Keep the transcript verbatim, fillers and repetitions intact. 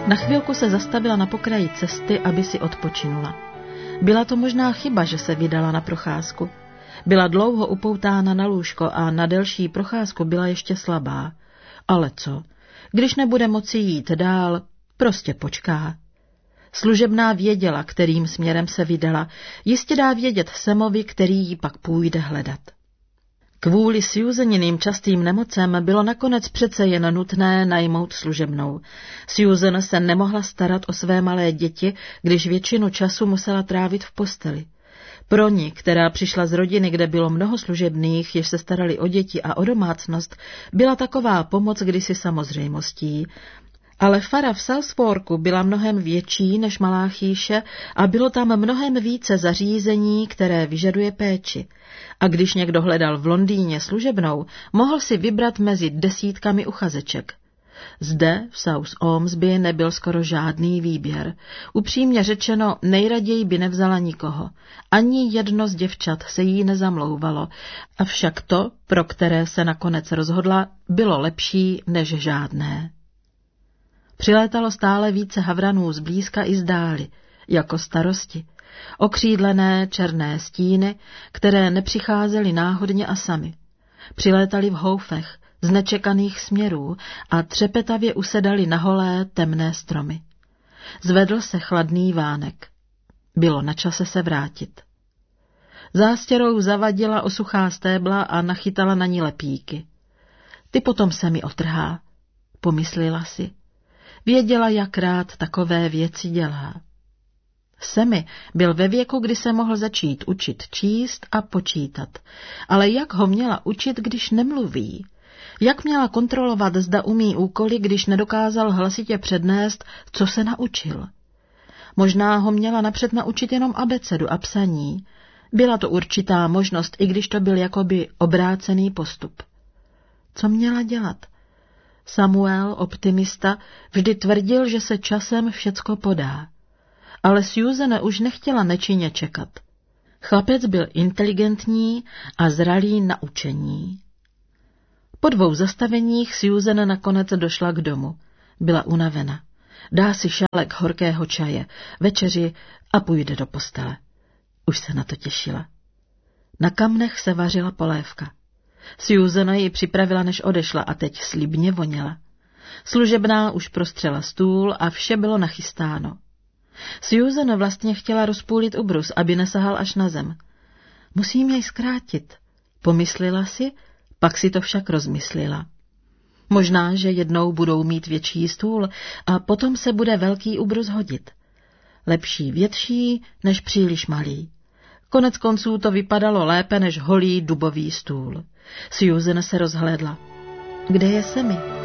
Na chvilku se zastavila na pokraji cesty, aby si odpočinula. Byla to možná chyba, že se vydala na procházku. Byla dlouho upoutána na lůžko a na delší procházku byla ještě slabá. Ale co? Když nebude moci jít dál, prostě počká. Služebná věděla, kterým směrem se vydala. Jistě dá vědět Samovi, který ji pak půjde hledat. Kvůli Susaniným častým nemocem bylo nakonec přece jen nutné najmout služebnou. Susan se nemohla starat o své malé děti, když většinu času musela trávit v posteli. Pro ní, která přišla z rodiny, kde bylo mnoho služebných, jež se starali o děti a o domácnost, byla taková pomoc kdysi samozřejmostí. Ale fara v Southwarku byla mnohem větší než Malá Chýše a bylo tam mnohem více zařízení, které vyžaduje péči. A když někdo hledal v Londýně služebnou, mohl si vybrat mezi desítkami uchazeček. Zde, v South Ormsby, nebyl skoro žádný výběr. Upřímně řečeno, nejraději by nevzala nikoho. Ani jedno z děvčat se jí nezamlouvalo, avšak to, pro které se nakonec rozhodla, bylo lepší než žádné. Přilétalo stále více havranů zblízka i zdáli, jako starosti, okřídlené černé stíny, které nepřicházely náhodně a sami. Přilétali v houfech, z nečekaných směrů a třepetavě usedali na holé temné stromy. Zvedl se chladný vánek. Bylo na čase se vrátit. Zástěrou zavadila o suchá stébla a nachytala na ní lepíky. Ty potom se mi otrhá, pomyslela si. Věděla, jak rád takové věci dělá. Semi byl ve věku, kdy se mohl začít učit číst a počítat. Ale jak ho měla učit, když nemluví? Jak měla kontrolovat, zda umí úkoly, když nedokázal hlasitě přednést, co se naučil? Možná ho měla napřed naučit jenom abecedu a psaní. Byla to určitá možnost, i když to byl jakoby obrácený postup. Co měla dělat? Samuel, optimista, vždy tvrdil, že se časem všecko podá. Ale Susan už nechtěla nečinně čekat. Chlapec byl inteligentní a zralý na učení. Po dvou zastaveních Susan nakonec došla k domu. Byla unavena. Dá si šálek horkého čaje, večeři a půjde do postele. Už se na to těšila. Na kamnech se vařila polévka. Susan ji připravila, než odešla, a teď slibně voněla. Služebná už prostřela stůl a vše bylo nachystáno. Susan vlastně chtěla rozpůlit ubrus, aby nesahal až na zem. Musím jej zkrátit, pomyslela si, pak si to však rozmyslela. Možná, že jednou budou mít větší stůl a potom se bude velký ubrus hodit. Lepší větší než příliš malý. Konec konců to vypadalo lépe než holý dubový stůl. Susan se rozhlédla. Kde je Semi?